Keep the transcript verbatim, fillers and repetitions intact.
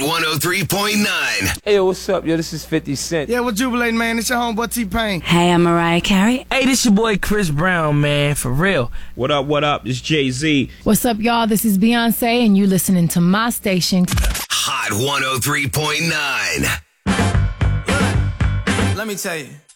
one oh three point nine. Hey, yo, what's up, yo? This is fifty Cent. Yeah, we're jubilating, man. It's your homeboy T-Pain. Hey, I'm Mariah Carey. Hey, this your boy Chris Brown, man, for real. What up, what up? It's Jay-Z. What's up, y'all? This is Beyonce, and you listening to my station. Hot one oh three point nine. Let me tell you.